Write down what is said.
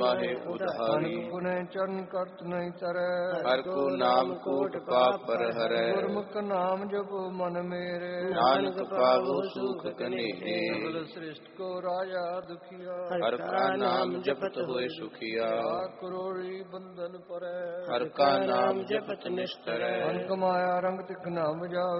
माहे उधारी। पुने चरण करत नहीं तरै, हर को नाम कोट पाप पर हरै। गुरमुख नाम जपो मन मेरे, नानक पावो सुख कनेरे। सबल सृष्टि को राजा दुखिया, हर का नाम जपत होए सुखिया। करोड़ी बंधन परै, हर का नाम जपत निस्तरै। मन कमाया रंग तिख न बजावे,